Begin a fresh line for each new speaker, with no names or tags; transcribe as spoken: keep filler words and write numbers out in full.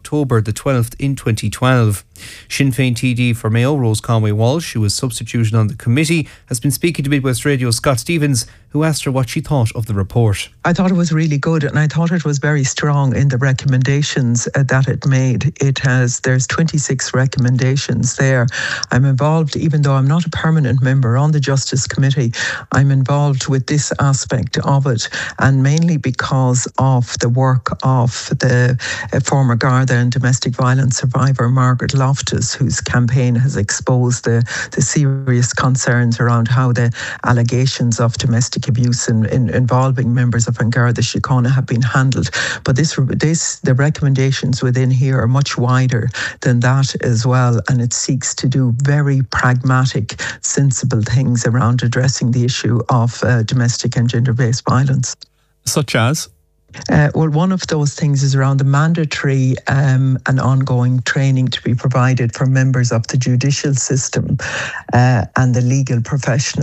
October the twelfth in twenty twelve. Sinn Féin T D for Mayo, Rose Conway Walsh, who was substituted on the committee, has been speaking to Midwest Radio's Scott Stevens, who asked her what she thought of the report.
I thought it was really good, and I thought it was very strong in the recommendations uh, that it made. It has, there's twenty-six recommendations there. I'm involved, even though I'm not a permanent member on the Justice Committee, I'm involved with this aspect of it, and mainly because of the work of the uh, former Garda and domestic violence survivor Margaret Loftus, whose campaign has exposed the, the serious concerns around how the allegations of domestic abuse in, in, involving members of An Garda Síochána have been handled. But this, this, the recommendations within here are much wider than that as well, and it seeks to do very pragmatic, sensible things around addressing the issue of uh, domestic and gender-based violence.
Such as?
Uh, well, one of those things is around the mandatory um, and ongoing training to be provided for members of the judicial system uh, and the legal profession.